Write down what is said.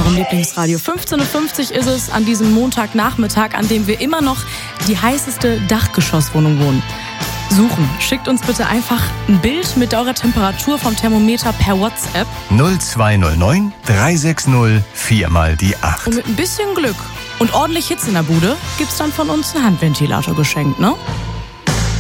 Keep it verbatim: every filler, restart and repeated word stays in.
eurem Lieblingsradio. fünfzehn Uhr fünfzig ist es an diesem Montagnachmittag, an dem wir immer noch die heißeste Dachgeschosswohnung wohnen. Suchen. Schickt uns bitte einfach ein Bild mit eurer Temperatur vom Thermometer per WhatsApp. null zwei null neun drei sechs null vier mal die acht. Und mit ein bisschen Glück und ordentlich Hitze in der Bude gibt's dann von uns einen Handventilator geschenkt, ne?